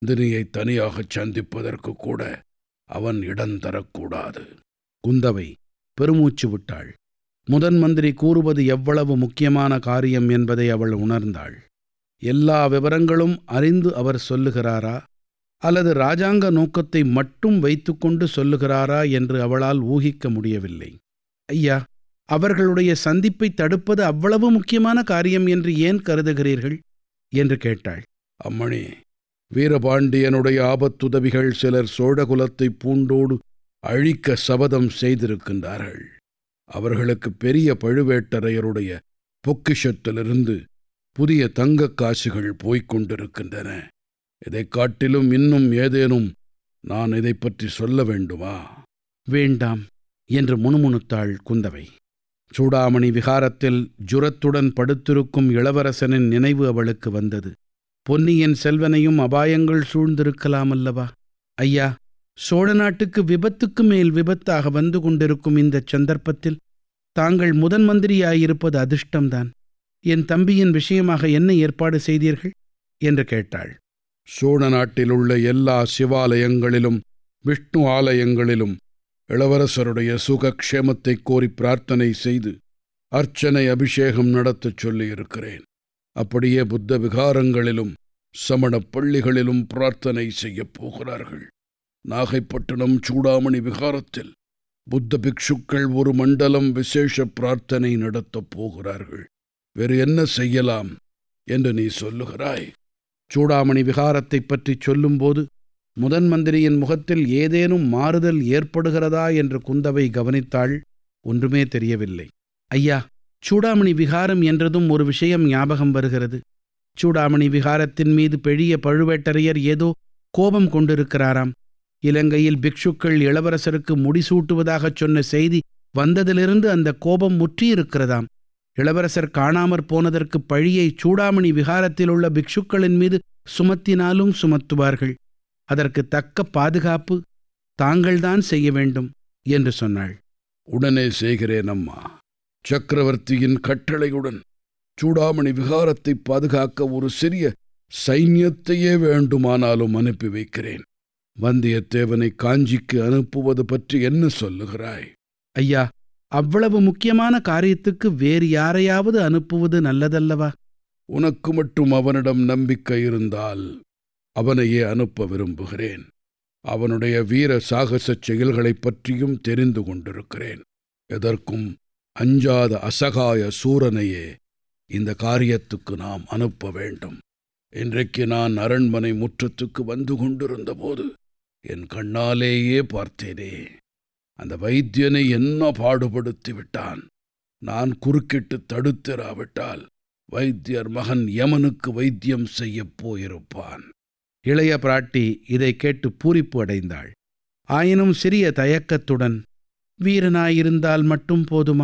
நந்தினியை தனியாகச் சந்திப்பதற்கு கூட அவன் இடம் தரக்கூடாது. குந்தவை பெருமூச்சு விட்டாள். முதன் மந்திரி கூறுவது எவ்வளவு முக்கியமான காரியம் என்பதை அவள் உணர்ந்தாள். எல்லா விவரங்களும் அறிந்து அவர் சொல்லுகிறாரா அல்லது இராஜாங்க நோக்கத்தை மட்டும் வைத்துக்கொண்டு சொல்லுகிறாரா என்று அவளால் ஊகிக்க முடியவில்லை. ஐயா, அவர்களுடைய சந்திப்பை தடுப்பது அவ்வளவு முக்கியமான காரியம் என்று ஏன் கருதுகிறீர்கள் என்று கேட்டாள். அம்மணி, வீரபாண்டியனுடைய ஆபத்துதவிகள் சிலர் சோழகுலத்தை பூண்டோடு அழிக்க சபதம் செய்திருக்கின்றார்கள். அவர்களுக்கு பெரிய பழுவேட்டரையருடைய பொக்கிஷத்திலிருந்து புதிய தங்கக் காசுகள் போய்க் கொண்டிருக்கின்றன. இதைக் காட்டிலும் இன்னும் ஏதேனும் நான் இதை பற்றி சொல்ல வேண்டுமா? வேண்டாம் என்று முணுமுணுத்தாள் குந்தவை. சூடாமணி விகாரத்தில் ஜுரத்துடன் படுத்திருக்கும் இளவரசனின் நினைவு அவளுக்கு வந்தது. பொன்னியின் செல்வனையும் அபாயங்கள் சூழ்ந்திருக்கலாம் அல்லவா? ஐயா, சோழ நாட்டுக்கு விபத்துக்கு மேல் விபத்தாக வந்து கொண்டிருக்கும் இந்த சந்தர்ப்பத்தில் தாங்கள் முதன் மந்திரியாயிருப்பது அதிர்ஷ்டம்தான். என் தம்பியின் விஷயமாக என்ன ஏற்பாடு செய்தீர்கள் என்று கேட்டாள். சோழ நாட்டில் உள்ள எல்லா சிவாலயங்களிலும் விஷ்ணு ஆலயங்களிலும் இளவரசருடைய சுகக்ஷேமத்தை கோரி பிரார்த்தனை செய்து அர்ச்சனை அபிஷேகம் நடத்தச் சொல்லியிருக்கிறேன். அப்படியே புத்த விகாரங்களிலும் சமணப் பள்ளிகளிலும் பிரார்த்தனை செய்யப் போகிறார்கள். நாகைப்பட்டினம் சூடாமணி விகாரத்தில் புத்த பிக்ஷுக்கள் ஒரு மண்டலம் விசேஷ பிரார்த்தனை நடத்தப் போகிறார்கள். வேறு என்ன செய்யலாம் என்று நீ சொல்லுகிறாய்? சூடாமணி விகாரத்தைப் பற்றி சொல்லும்போது முதன் மந்திரியின் முகத்தில் ஏதேனும் மாறுதல் ஏற்படுகிறதா என்று குந்தவை கவனித்தாள். ஒன்றுமே தெரியவில்லை. ஐயா, சூடாமணி விகாரம் என்றதும் ஒரு விஷயம் ஞாபகம் வருகிறது. சூடாமணி விகாரத்தின் மீது பெரிய பழுவேட்டரையர் ஏதோ கோபம் கொண்டிருக்கிறாராம். இலங்கையில் பிக்ஷுக்கள் இளவரசருக்கு முடிசூட்டுவதாகச் சொன்ன செய்தி வந்ததிலிருந்து அந்த கோபம் முற்றியிருக்கிறதாம். இளவரசர் காணாமற் போனதற்கு பழியை சூடாமணி விகாரத்தில் உள்ள பிக்ஷுக்களின் மீது சுமத்தினாலும் சுமத்துவார்கள். அதற்கு தக்க பாதுகாப்பு தாங்கள்தான் செய்ய வேண்டும் என்று சொன்னாள். உடனே செய்கிறேன் அம்மா. சக்கரவர்த்தியின் கட்டளையுடன் சூடாமணி விகாரத்தை பாதுகாக்க ஒரு சிறிய சைன்யத்தையே வேண்டுமானாலும் அனுப்பி வைக்கிறேன். வந்தியத்தேவனை காஞ்சிக்கு அனுப்புவது பற்றி என்ன சொல்லுகிறாய்? ஐயா, அவ்வளவு முக்கியமான காரியத்துக்கு வேறு யாரையாவது அனுப்புவது நல்லதல்லவா? உனக்கு மட்டும் அவனிடம் நம்பிக்கை இருந்தால் அவனையே அனுப்ப விரும்புகிறேன். அவனுடைய வீர சாகசச் செயல்களைப் பற்றியும் தெரிந்து கொண்டிருக்கிறேன். எதற்கும் அஞ்சாத அசகாய சூரனையே இந்த காரியத்துக்கு நாம் அனுப்ப வேண்டும். இன்றைக்கு நான் அரண்மனை முற்றத்துக்கு வந்து கொண்டிருந்த போது என் கண்ணாலேயே பார்த்தேனே, அந்த வைத்தியனை என்ன பாடுபடுத்தி விட்டான். நான் குறுக்கிட்டு தடுத்திராவிட்டால் வைத்தியர் மகன் யமனுக்கு வைத்தியம் செய்யப் போயிருப்பான். இளைய பிராட்டி இதை கேட்டு பூரிப்பு அடைந்தாள். ஆயினும் சிறிய தயக்கத்துடன், வீரனாயிருந்தால் மட்டும் போதுமா?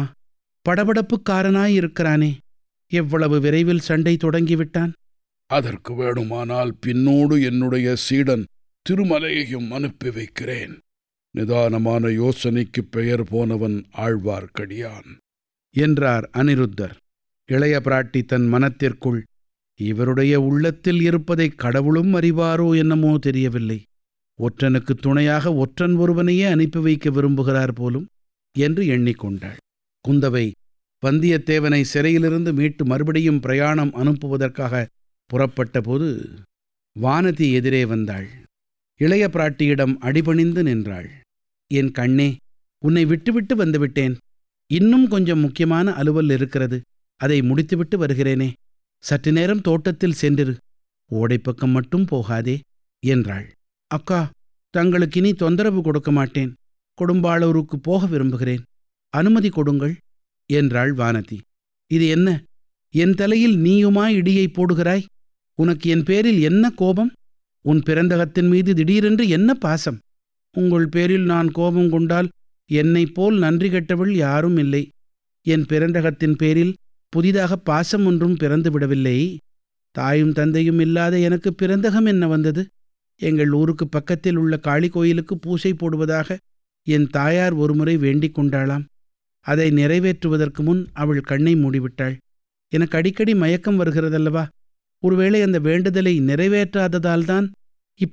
படபடப்புக்காரனாயிருக்கிறானே, எவ்வளவு விரைவில் சண்டை தொடங்கிவிட்டான். அதற்கு வேணுமானால் பின்னோடு என்னுடைய சீடன் திருமலையையும் அனுப்பி வைக்கிறேன். நிதானமான யோசனைக்கு பெயர் போனவன் ஆழ்வார்க்கடியான் என்றார் அனிருத்தர். இளைய பிராட்டி தன் மனத்திற்குள், இவருடைய உள்ளத்தில் இருப்பதை கடவுளும் அறிவாரோ என்னமோ தெரியவில்லை, ஒற்றனுக்கு துணையாக ஒற்றன் ஒருவனையே அனுப்பி வைக்க விரும்புகிறார் போலும் என்று எண்ணிக்கொண்டாள். குந்தவை வந்தியத்தேவனை சிறையிலிருந்து மீட்டு மறுபடியும் பிரயாணம் அனுப்புவதற்காக புறப்பட்ட போது வானதி எதிரே வந்தாள். இளைய பிராட்டியிடம் அடிபணிந்து நின்றாள். என் கண்ணே, உன்னை விட்டுவிட்டு வந்துவிட்டேன். இன்னும் கொஞ்சம் முக்கியமான அலுவல் இருக்கிறது. அதை முடித்துவிட்டு வருகிறேனே. சற்று நேரம் தோட்டத்தில் சென்றிரு. ஓடைப்பக்கம் மட்டும் போகாதே என்றாள். அக்கா, தங்களுக்கு இனி தொந்தரவு கொடுக்க மாட்டேன். கொடும்பாளூருக்கு போக விரும்புகிறேன். அனுமதி கொடுங்கள் என்றாள் வானதி. இது என்ன? என் தலையில் நீயுமாய் இடியை போடுகிறாய்? உனக்கு என் பேரில் என்ன கோபம்? உன் பிறந்தகத்தின் மீது திடீரென்று என்ன பாசம்? உங்கள் பேரில் நான் கோபம் கொண்டால் என்னைப் போல் நன்றி கெட்டவள் யாரும் இல்லை. என் பிறந்தகத்தின் பேரில் புதிதாக பாசம் ஒன்றும் பிறந்து விடவில்லை. தாயும் தந்தையும் இல்லாத எனக்கு பிறந்தகம் என்ன வந்தது? எங்கள் ஊருக்கு பக்கத்தில் உள்ள காளி கோயிலுக்கு பூசை போடுவதாக என் தாயார் ஒருமுறை வேண்டிக் கொண்டாளாம். அதை நிறைவேற்றுவதற்கு முன் அவள் கண்ணை மூடிவிட்டாள். எனக்கு அடிக்கடி மயக்கம் வருகிறதல்லவா? ஒருவேளை அந்த வேண்டுதலை நிறைவேற்றாததால்தான்